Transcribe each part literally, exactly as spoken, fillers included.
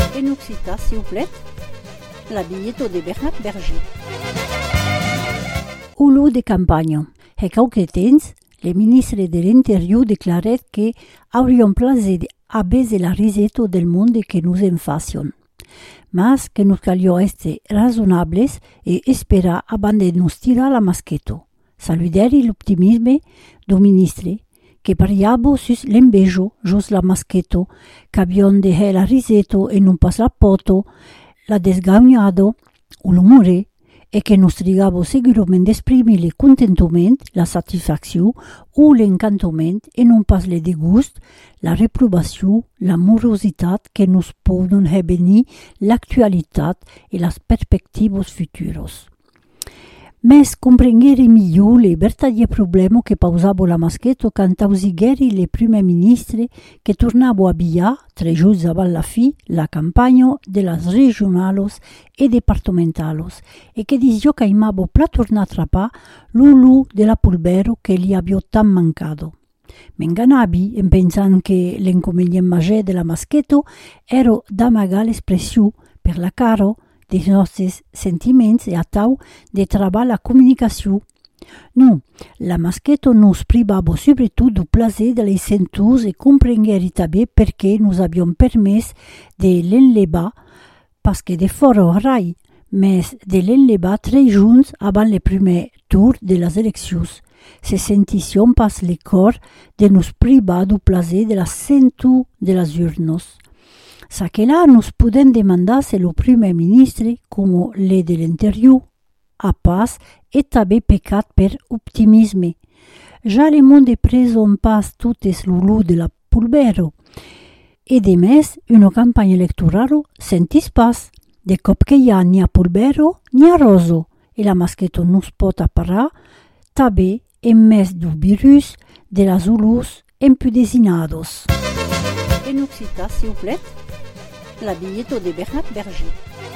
En occitan, s'il vous plaît, l'habilletto de Bernat Berger. Ulu de campagna. E qualche temps, le ministre de l'Interior declaret que aurion plaser a bese la riseto del monde que nous en fassion. Mas que nous calio este razonables e espera abans de nous tirar la maschetto. Saluderi l'optimisme do ministre, que pariabo sus l'embejo jos la maschetto, qu'avion de he la riseto e non pas la poto, la desgagnado o l'umore, e que nos trigavo segurament d'exprimir le contentement, la satisfacció o l'encantement e non pas le degust, la reprobació, la morositat que nos poden revenir l'actualitat e las perspectivos futuros. Mes comprendere millor le vertaglie problemi che pausavo la maschetto quand ausigeri le prime ministre che tornavo a Bia, tre giorni avant la fi, la campagna de las regionalos e departamentalos e che disio che imavo pla tornar a trapà l'ulu de la Pulbero che li abbio tan mancato. M'inganabi en pensant che l'inconvenient major de la maschetto ero d'amagar l'espressió per la caro des nostres sentiments e a tau de travar la comunicació. Non, la maschetto nos privavo sobretot du plaser de les senturs e comprengeri també perché nos avion permès de l'enlevar, pas que de fora rai, mes de l'enlevar tres junts avant le primer tour de les eleccions. Se sentission pas le cor de nos privar du plaser de la sentu de las urnos. Sa que là nos podem demandar se lo primer ministre, como le de l'interior, a pas e també pecat per optimisme. Ja le monde preson pas totes l'ulu de la Pulbero. E de més, una campagna electorale sentis pas, de cop que hi ha ni a Pulbero ni a Roso, e la maschetto nos pot aparar també en més du virus de las ulus empudesinados. En occitan, s'il vous plaît, l'habilletto de Bernat Berger.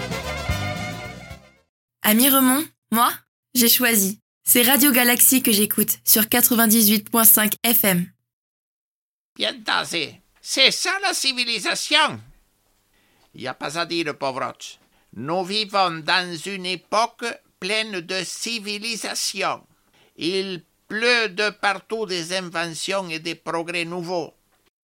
À Miremont, moi, j'ai choisi. C'est Radio Galaxie que j'écoute sur quatre-vingt-dix-huit virgule cinq F M. Piantase, c'est ça la civilisation. Il n'y a pas à dire, pauvrots. Nous vivons dans une époque pleine de civilisation. Il pleut de partout des inventions et des progrès nouveaux.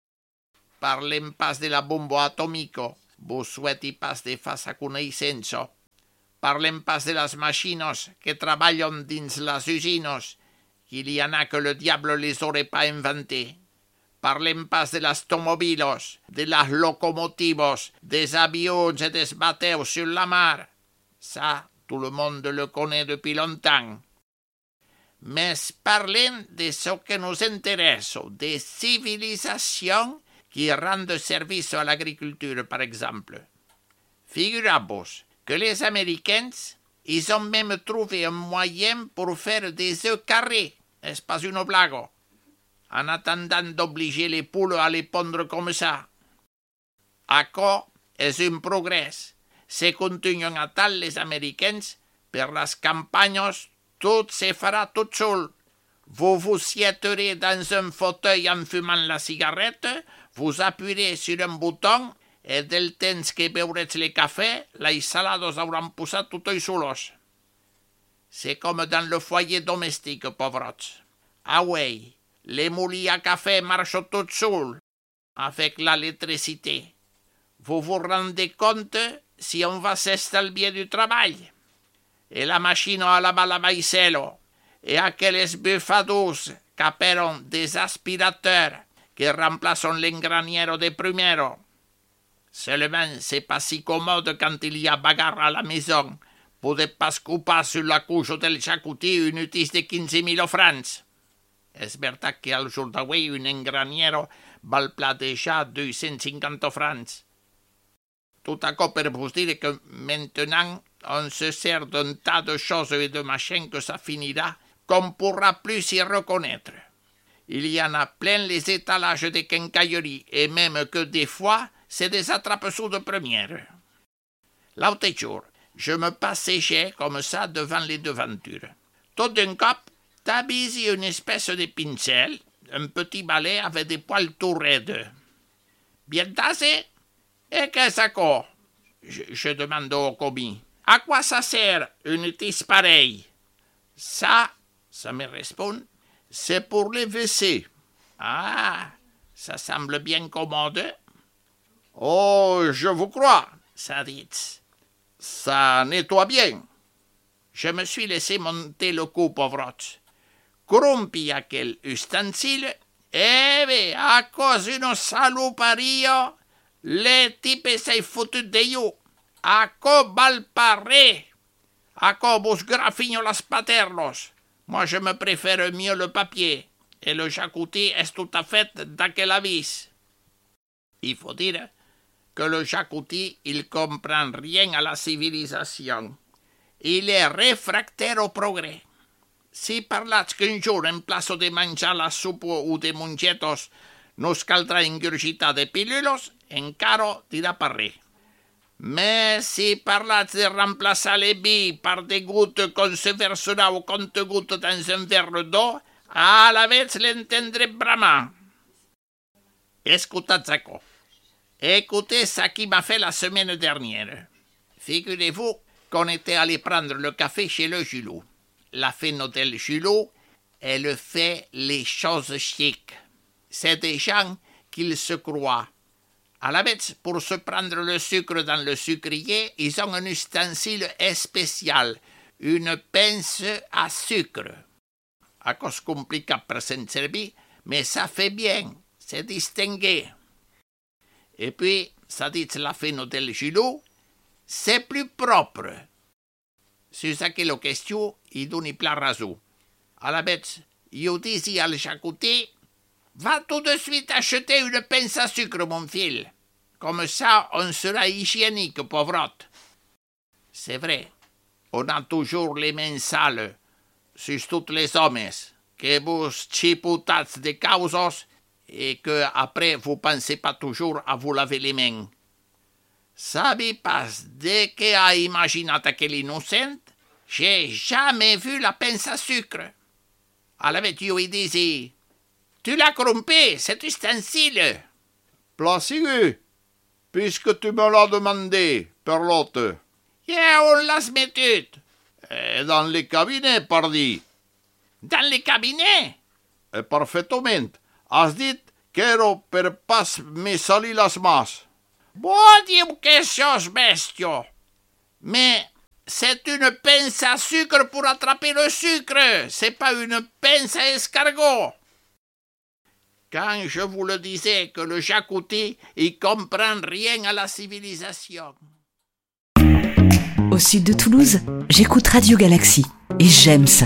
Parlem pas de la bomba atomico. Vos souhaitez pas de face a coneixença. Parlem pas de las machinos que treballen dins las usinos, qu'il y en a que le diable les aurait pas inventées. Parlem pas de las tomobilos, de las locomotivos, des avions et des bateaux sur la mar. Ça, tout le monde le connaît depuis longtemps. Mais parlem de ce que nous intéresse, des civilisations qui rendent service à l'agriculture, par exemple. Figurez-vous que les Américains, ils ont même trouvé un moyen pour faire des œufs carrés, n'est-ce pas une blague, en attendant d'obliger les poules à les pondre comme ça. Accord est un progrès. Se continuent à tal les Américains, per las campagnes, tout se fera tout seul. Vous vous siéterez dans un fauteuil en fumant la cigarette, vous appuierez sur un bouton et del temps que beurez le café, les salados hauran posat tot eux solos. C'est comme dans le foyer domestique, pauvrots. Ah oui, les moulins à café marchent tout seuls, avec l'électricité. Vous vous rendez compte si on va s'estalvier du travail? Et la machine à lavar la vaisselle, et aquelles bufados qu'appellent des aspirateurs qui remplacent l'engraniero de primero. Seulement, c'est pas si commode quand il y a bagarre à la maison. Pouvez pas couper sur la couche del jacuzzi une utilise de quinze mille francs. És veritat que al jour d'avui un engraniero val pla déjà deux cent cinquante francs. Tout à coup per vous dire que maintenant, on se sert d'un tas de choses et de machins que ça finira qu'on ne pourra plus s'y reconnaître. Il y en a plein les étalages de quincaillerie, et même que des fois, c'est des attrape-sous de première. L'autre jour, je me passais comme ça devant les devantures. Tout d'un coup, t'avises une espèce de pincel, un petit balai avec des poils tout raides. Bien tassé? Et qu'est-ce que Je, je demande au commis. À quoi ça sert une tisse pareille? Ça, ça me répond, c'est pour les W C. Ah, ça semble bien commode. Oh, je vous crois, ça dit. Ça nettoie bien. Je me suis laissé monter le coup, pauvrotte. Corrompi à quel ustensile, eh bien, à cause d'une saloperie, les types s'est foutu de you. A co balparé, a co bus graffiño las paternos. Moi, je me préfère mieux le papier, et le jacouti est tout à fait d'aquel avis. Il faut dire que le jacouti, il comprend rien à la civilisation. Il est réfractaire au progrès. Si parlatz qu'un jour, en place de menjar la soupe ou de mongetos, nos caldrà ingurgitar de pilulos, encara dirà parler. Mais si parlatz de remplaçar les billes par des gouttes qu'on se versera au compte-gouttes dans un verre d'eau, à la vez l'entendrez vraiment. Écoutez ça. Écoutez ce qui m'a fait la semaine dernière. Figurez-vous qu'on était allé prendre le café chez le Julot. La fine del Julot, elle fait les choses chic. C'est des gens qui se croient. À la bête, pour se prendre le sucre dans le sucrier, ils ont un ustensile spécial, une pince à sucre. À cause compliqué pour s'en servir, mais ça fait bien, c'est distingué. Et puis, ça dit la fine del Julot, c'est plus propre. C'est ça qui est la question, il donne plein raison. À la bête, il dit à le jacouti, va tout de suite acheter une pince à sucre, mon fil. Comme ça, on sera hygiénique, pauvrotte. C'est vrai, on a toujours les mains sales, sur tous les hommes, que vous chipotats des causes et que après vous pensez pas toujours à vous laver les mains. Savez pas, dès que a imaginé qu'elle est innocente, j'ai jamais vu la pince à sucre. À la vête, il disait, tu l'as corrompu, cet ustensile. Placez, puisque tu me l'as demandé, Perlotte. Yeah, on l'a mis tout. Et dans les cabinets, pardi. Dans les cabinets? Et parfaitement. Has dit qu'ero per pas me salir las mas. Bon Dieu, que chose bestio. Mais c'est une pince à sucre pour attraper le sucre. C'est pas une pince à escargot. Quand je vous le disais que le jacouti, il comprend rien à la civilisation. Au sud de Toulouse, j'écoute Radio Galaxy et j'aime ça.